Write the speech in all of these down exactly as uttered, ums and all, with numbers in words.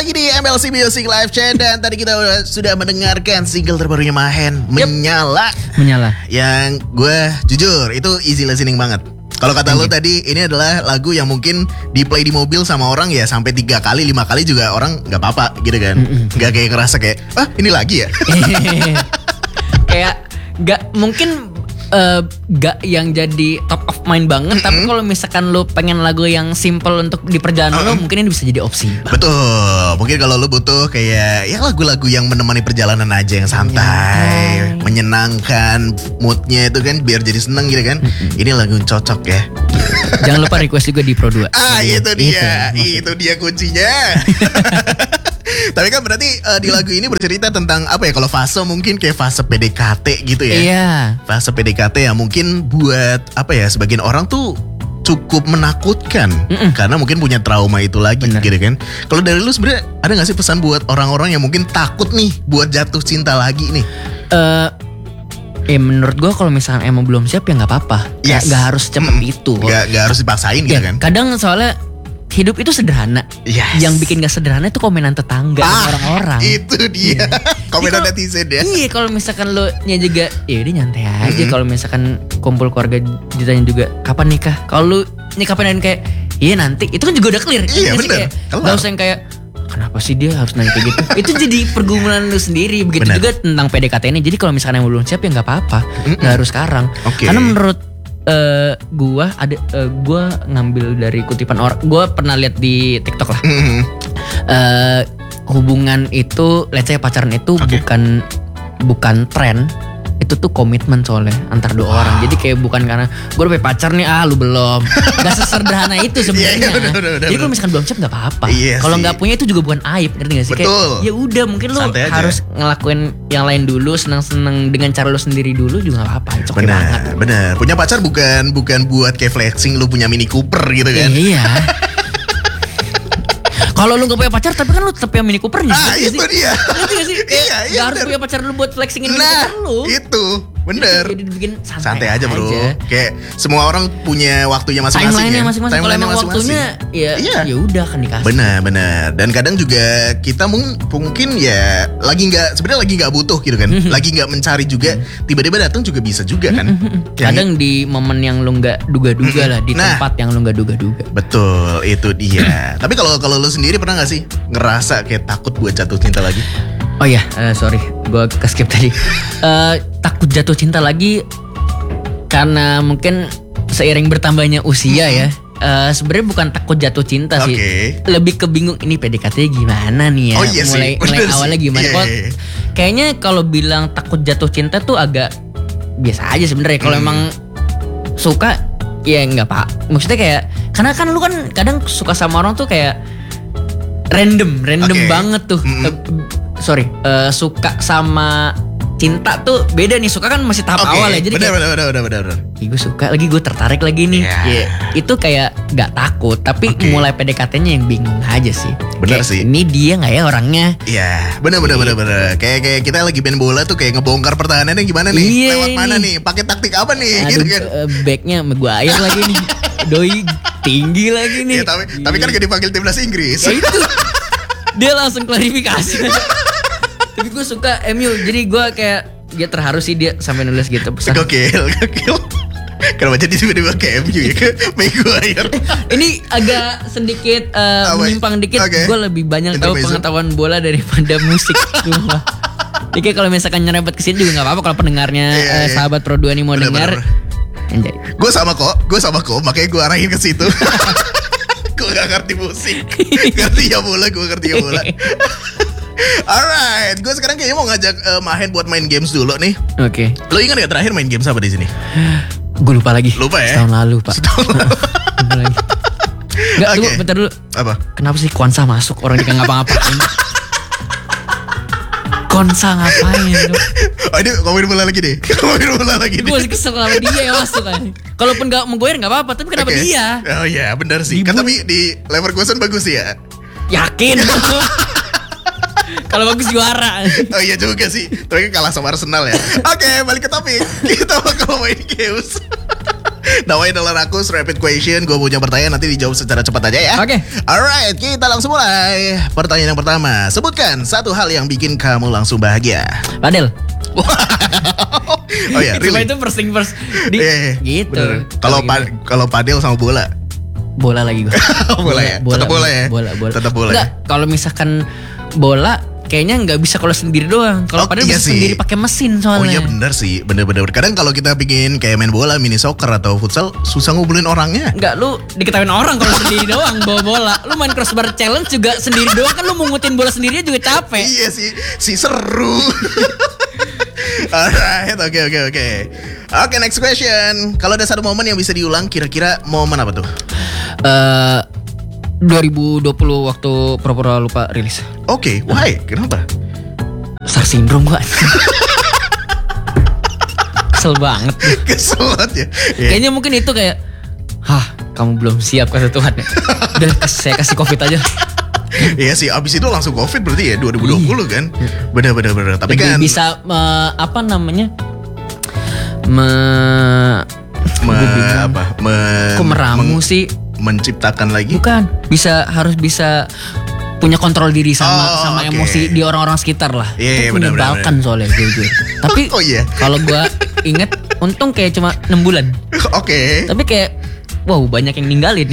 lagi di M L C Music Live Chat. Dan tadi kita udah, sudah mendengarkan single terbarunya Mahen, yep. Menyala. Menyala. Yang gue jujur itu easy listening banget. Kalau kata lo tadi, ini adalah lagu yang mungkin di play di mobil sama orang ya sampai tiga kali, lima kali juga orang nggak apa-apa gitu kan. Nggak kayak ngerasa kayak, ah ini lagi ya. Kayak nggak mungkin uh, gak yang jadi top of mind banget, mm-hmm. tapi kalau misalkan lo pengen lagu yang simple untuk di perjalanan uh-uh. lo, mungkin ini bisa jadi opsi. Betul. Mungkin kalau lo butuh kayak ya lagu-lagu yang menemani perjalanan aja yang santai, yeah. menyenangkan, moodnya itu kan biar jadi seneng gitu kan. Mm-hmm. Ini lagu yang cocok ya. Jangan lupa request juga di Pro dua. Ah itu dia, itu, itu dia kuncinya. Tapi kan berarti uh, di lagu ini bercerita tentang apa ya? Kalau fase mungkin kayak fase P D K T gitu ya. Iya. Fase P D K T yang mungkin buat apa ya? Sebagian orang tuh cukup menakutkan. Mm-mm. Karena mungkin punya trauma itu lagi. Bener. Gitu kan. Kalau dari lu sebenarnya ada nggak sih pesan buat orang-orang yang mungkin takut nih buat jatuh cinta lagi nih? Eh uh, Eh menurut gue kalau misalnya emang belum siap ya nggak apa-apa. Yes. Gak, gak harus cepet mm. itu. Gak, gak harus dipaksain gitu ya, kan. Kadang soalnya hidup itu sederhana. Yes. Yang bikin gak sederhana itu komenan tetangga ah, orang-orang. Itu dia. Komenan netizen ya. Iya kalau misalkan lo nya juga ya udah nyantai aja. Mm-hmm. Kalau misalkan kumpul keluarga ditanya juga kapan nikah. Kalau lu nih kapan kayak iya nanti. Itu kan juga udah clear. Iya bener. Gak usah yang kayak kenapa sih dia harus nanya kayak gitu. Itu jadi pergumulan lu sendiri. Begitu bener. Juga tentang P D K T ini. Jadi kalau misalkan yang belum siap ya gak apa-apa. Mm-mm. Gak harus sekarang. Okay. Karena menurut Uh, gua ada uh, gua ngambil dari kutipan orang, gua pernah lihat di TikTok lah. Mm-hmm. uh, hubungan itu, let's say pacaran itu okay. bukan bukan tren, itu tuh komitmen soalnya antar dua wow. orang. Jadi kayak bukan karena gue udah pacar nih, ah lu belum. Gak sesederhana itu sebenarnya. Yeah, yeah, jadi kalau misalkan belum siap nggak apa-apa. Iya kalau nggak punya itu juga bukan aib, ngerti gak sih? Betul. Kayak ya udah mungkin lu harus ngelakuin yang lain dulu, senang-senang dengan cara lu sendiri dulu juga nggak apa-apa. Okay benar, banget. Benar. Punya pacar bukan bukan buat kayak flexing lu punya Mini Cooper gitu kan? Iya. Kalau lu gak punya pacar tapi kan lu tetap punya Mini Cooper nih. Ah itu sih? Dia. Ngerti gak sih? Iya, iya, gak harus punya pacar lu buat flexingin nah, Mini Cooper lu. Itu bener. Jadi dibikin santai, santai aja, bro. Aja. Kayak semua orang punya waktunya masing-masing. Timeline-nya ya. masing-masing. Kalau emang waktunya ya iya. ya udah kan dikasih. Benar, benar. Dan kadang juga kita mung- mungkin ya lagi nggak sebenarnya lagi nggak butuh gitu kan. Lagi nggak mencari juga. Tiba-tiba datang juga bisa juga kan. Kadang di momen yang lu nggak duga-duga lah, di nah, tempat yang lu nggak duga-duga. Betul, itu dia. Tapi kalau kalau lu sendiri pernah nggak sih ngerasa kayak takut buat jatuh cinta lagi? Oh ya, uh, sorry, gue keskip tadi. uh, takut jatuh cinta lagi karena mungkin seiring bertambahnya usia mm-hmm. ya. Uh, Sebenarnya bukan takut jatuh cinta sih, okay. lebih ke bingung ini P D K T gimana nih ya. Oh, iya mulai sih. mulai Bener awalnya sih. gimana? Yeah, yeah. Kayaknya kalau bilang takut jatuh cinta tuh agak biasa aja sebenarnya. Kalau mm. emang suka ya nggak pak. Maksudnya kayak karena kan lu kan kadang suka sama orang tuh kayak random, random okay. banget tuh. Mm. Uh, sorry, uh, suka sama cinta tuh beda nih. Suka kan masih tahap okay. awal ya. Jadi bener, kayak, bener, bener, bener, bener. gue suka lagi, gue tertarik lagi nih. Yeah. Yeah. Itu kayak gak takut, tapi okay. mulai P D K T-nya yang bingung aja sih. Bener kayak, sih. Ini dia gak ya orangnya? Iya, yeah. bener, bener, bener, bener. Kayak kayak kita lagi main bola tuh kayak ngebongkar pertahanannya gimana nih? Yeah, Lewat mana nih? nih? Pakai taktik apa nih? Aduh, gitu kan? Uh, backnya Maguire lagi nih. Doi tinggi lagi nih. Yeah, tapi yeah. tapi kan gak dipanggil timnas Inggris. Ya itu. Dia langsung klarifikasi. Tapi gue suka M U, jadi gue kayak dia terharu sih dia sampai nulis gitu pesan. Gokil, gokil. Kenapa jadi tiba-tiba ke M U ya, ke Maguire? Ini agak sedikit uh, menyimpang dikit. Okay. Gue lebih banyak tahu pengetahuan bola daripada musik. Jadi kalau misalkan nyerempet kesini juga nggak apa-apa kalau pendengarnya yeah, uh, yeah. sahabat Pro dua nih mau bener, dengar. Enjoy. Gue sama kok, gue sama kok, makanya gue arahin ke situ. Gue gak ngerti musik, ngerti ya bola, gue ngerti ya bola. Alright, gue sekarang kayaknya mau ngajak uh, Mahen buat main games dulu nih. Oke. Okay. Lo ingat gak terakhir main games apa di sini? Gue lupa lagi. Lupa ya? Setahun lalu pak. Setahun lalu. Lupa lagi. Enggak, okay. Tunggu bentar dulu. Apa? Kenapa sih Kwansa masuk orang dia ngapa-ngapain? Konsa ngapain? Oh ini ngomongin bola lagi deh. Ngomongin bola lagi deh. Gue masih kesel sama dia yang masuk kan. Kalaupun gak Maguire gak apa-apa, tapi kenapa okay. dia? Oh iya benar sih. Kan tapi di Leverkusen bagus ya. Yakin? Kalau bagus juara. Oh iya juga sih. Tapi kan kalah sama Arsenal ya. Oke, okay, balik ke topik. Kita bakal main games. Namanya adalah Rakus Rapid Question. Gue punya pertanyaan, nanti dijawab secara cepat aja ya. Oke. Alright, kita langsung mulai. Pertanyaan yang pertama, sebutkan satu hal yang bikin kamu langsung bahagia. Padel. Oh ya, Cuma really? itu first thing first. Di, Yeah, gitu. bener. Kalau pa- kalau padel sama bola. Bola lagi gue. bola ya? Tetap bola ya? Bola, bola. Tetap bola. Enggak, kalau misalkan bola kayaknya nggak bisa kalau sendiri doang. Kalau Oh, padahal iya bisa sih. sendiri pakai mesin Oh iya soalnya. bener sih, bener-bener. Kadang kalau kita bikin kayak main bola, mini soccer atau futsal, susah ngumpulin orangnya. Enggak, lu diketahuin orang kalau sendiri doang bawa bola. Lu main crossbar challenge juga sendiri doang kan, lu mungutin bola sendirinya juga capek. Iya sih, si seru. Alright, oke oke oke. Oke, next question. Kalau ada satu momen yang bisa diulang, kira-kira momen apa tuh? Eh dua ribu dua puluh waktu pura-pura lupa rilis. Oke, why? Kenapa? Star syndrome gua. Kesel banget. Kesel banget ya. Iya. Kayaknya mungkin itu kayak, hah, kamu belum siap kata Tuhan ya. Udah saya kasih covid aja. Iya sih, abis itu langsung covid berarti ya dua ribu dua puluh kan. Bener-bener bener. Tapi Lebih kan bisa me- apa namanya? Me, me, Gua bingung. apa? Me, kok meramu meng- sih? menciptakan lagi. Bukan, bisa harus bisa punya kontrol diri sama Oh, sama oke. emosi di orang-orang sekitar lah. Iya, iya, Itu benar, menyebalkan benar, soalnya jujur. Tapi Oh iya. kalau gua inget, untung kayak cuma enam bulan. Oke. Tapi kayak wow, banyak yang ninggalin.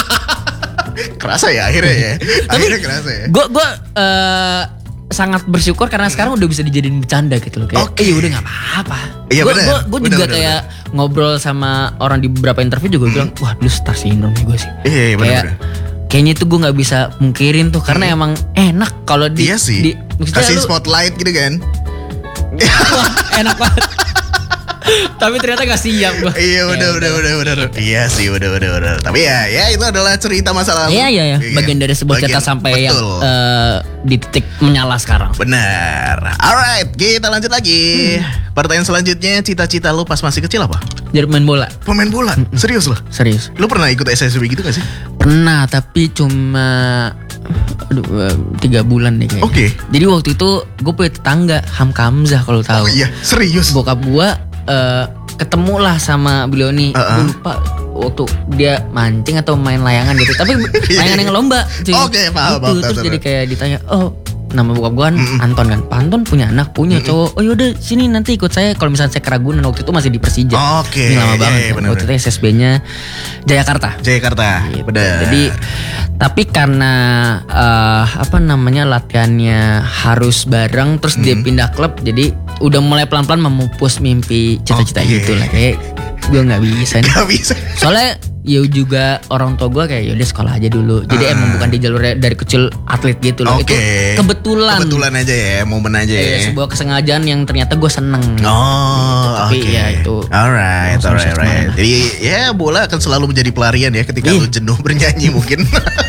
Kerasa ya akhirnya ya. Tapi Akhirnya kerasa ya. Gue gue eh, sangat bersyukur karena sekarang udah bisa dijadiin bercanda gitu loh. Kayak, Oke. eh ya udah nggak apa-apa. Iya, Gue benar. gue Benar, juga benar, kayak ngobrol sama orang di beberapa interview juga bilang, wah dulu star syndrome nih gue sih. Iya, iya, Kayak benar-benar. kayaknya itu gue nggak bisa mungkirin tuh karena emang enak kalau di, Iya sih. di maksudnya Kasih lu- spotlight gitu kan. wah, enak banget. Tapi ternyata gak siap gue. Iya udah udah udah udah. Iya sih udah udah udah. Tapi ya ya itu adalah cerita masa lalu. Iya iya ya. Bagian dari sebuah cerita Bagian- sampai yang betul. eh, di titik menyala sekarang. Benar. Alright, kita lanjut lagi. Hmm. Pertanyaan selanjutnya, cita-cita lu pas masih kecil apa? Jadi main bola. Pemain bola. Serius loh? Serius. Lu pernah ikut S S B gitu gak sih? Pernah, tapi cuma aduh, eh, tiga bulan deh kayaknya. Oke. Jadi waktu itu gue punya tetangga Hamka Hamzah kalau tahu. Oh iya, serius. Bokap gue eh, ketemu lah sama beliau nih. Uh-uh. Gue lupa waktu dia mancing atau main layangan gitu. Tapi layangan yang lomba. cuy. Oke, paham, Gitu. paham, Terus paham. jadi kayak ditanya, oh nama bokap gue kan Anton kan. Pak Anton punya anak, punya cowok. Oh yaudah sini nanti ikut saya. Kalau misalnya saya ke Ragunan waktu itu masih di Persija. Oke, Ini lama iya, banget. iya, kan. benar, Waktu itu S S B-nya Jayakarta. Jakarta. Gitu. Benar. Jadi tapi karena eh, apa namanya latihannya harus bareng, terus dia pindah klub, jadi udah mulai pelan-pelan memupus mimpi cita-cita Oke. gitu lah. Kayak gue nggak bisa nih. Gak bisa. Soalnya ya juga orang tua gue kayak yaudah sekolah aja dulu. Jadi Ah. emang bukan di jalur dari kecil atlet gitu loh. Oke. Itu kebetulan. Kebetulan aja ya, momen aja Ya, ya. sebuah kesengajaan yang ternyata gue seneng. Oh, Tapi oke. ya itu Alright, langsung alright, sukses alright. mana. Jadi ya bola akan selalu menjadi pelarian ya ketika Iya. lu jenuh bernyanyi mungkin.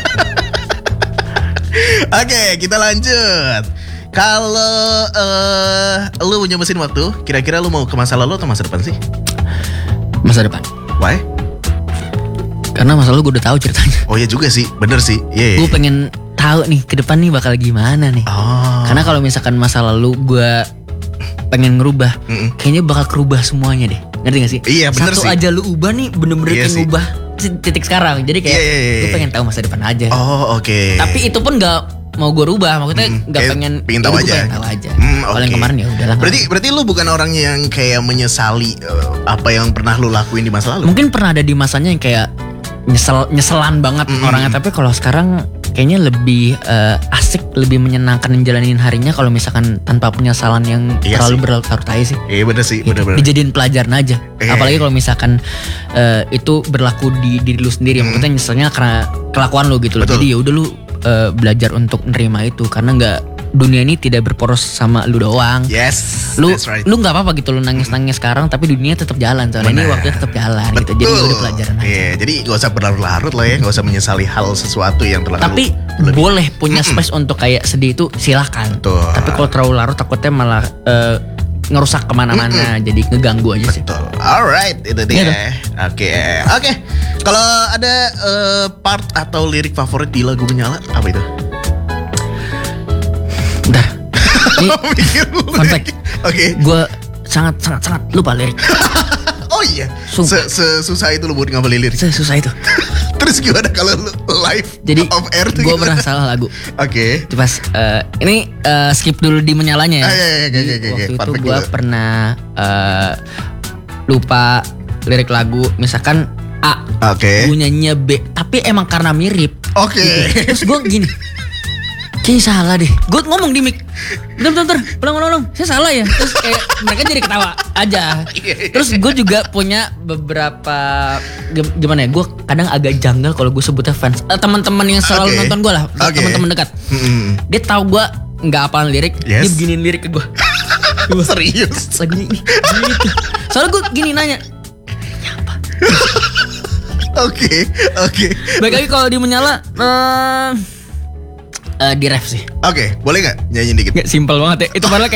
Oke, kita lanjut. Kalau eh lu punya mesin waktu, kira-kira lu mau ke masa lalu atau masa depan sih? Masa depan. Why? Karena masa lalu gue udah tahu ceritanya. Oh iya juga sih, bener sih. Iya. Gue Yeah. pengen tahu nih ke depan nih bakal gimana nih. Oh. Karena kalau misalkan masa lalu gue pengen ngerubah, Mm-mm. kayaknya bakal kerubah semuanya deh. Ngerti gak sih? Iya, bener Satu sih. aja lu ubah nih bener-bener Iya kayak sih. ngubah titik sekarang. Jadi kayak Iya, iya, iya. gue pengen tahu masa depan aja. Oh oke. Tapi itu pun gak mau gue rubah. Maksudnya Mm, gak kayak pengen. pengen tahu ya udah aja. Gue pengen tahu aja. Hmm, Kalau yang oke. kemarin ya udahlah. Berarti berarti lu bukan orang yang kayak menyesali eh, apa yang pernah lu lakuin di masa lalu? Mungkin pernah ada di masanya yang kayak nyesel nyeselan banget Mm-mm. orangnya. Tapi kalau sekarang kayaknya lebih eh, asik, lebih menyenangkan menjalanin harinya kalau misalkan tanpa penyesalan yang Iya terlalu sih. berlarut-larut aja sih. Iya bener sih, Gitu. bener-bener. Dijadiin pelajaran aja. Eh. Apalagi kalau misalkan eh, itu berlaku di diri lu sendiri. Maksudnya nyeselnya karena kelakuan lu gitu loh. Betul. Jadi ya udah lu eh, belajar untuk nerima itu karena nggak dunia ini tidak berporos sama lu doang. Yes, Lu that's right. lu nggak apa-apa gitu lu nangis-nangis sekarang tapi dunia tetap jalan soalnya ini Benar. waktunya tetap jalan gitu. Jadi Betul. udah pelajaran aja. Iya, jadi gak usah berlarut-larut lah ya, gak usah menyesali hal sesuatu yang telah Tapi lu- boleh punya space untuk kayak sedih itu silakan. Betul. Tapi kalau terlalu larut takutnya malah eh, ngerusak kemana-mana, jadi ngeganggu aja sih. Betul. Alright, itu dia. Gitu. Oke, oke. Kalau ada eh, part atau lirik favorit di lagu Menyala, apa itu? Bentar. Ini Mikir dulu fun deh. fact. Oke. gue sangat sangat sangat lupa lirik. Oh Oh iya. Sumpah. Sesusah itu lo buat ngapalin lirik. Susah itu. Terus gimana kalau lu live Jadi off air tuh gue gimana? pernah salah lagu. Oke. Itu pas eh, ini eh, skip dulu di menyalanya ya. Ah, iya, iya, Jadi iya, iya, iya. waktu Fun itu fact gue dulu. pernah eh, lupa lirik lagu, misalkan A, Oke. gue nyanyinya B, tapi emang karena mirip. Oke. Gitu. Terus gue gini, kayaknya salah deh. Gue ngomong di mic, bentar, bentar, bentar, ulang, ulang, ulang. Saya salah ya. Terus kayak mereka jadi ketawa aja. Terus gue juga punya beberapa gim- gimana ya? Gue kadang agak janggal kalau gue sebutnya fans. Eh, teman-teman yang selalu Oke. nonton gue lah, Oke. teman-teman dekat. Mm-mm. Dia tahu gue nggak hafal lirik, Yes. dia beginiin lirik ke gue. Serius. Lagunya ini, gitu. Soalnya gue gini nanya, Oke, oke. baik lagi kalau di menyala, eh, eh, di ref sih. Oke, boleh nggak nyanyi dikit? Gak simpel banget ya. Itu padahal kayak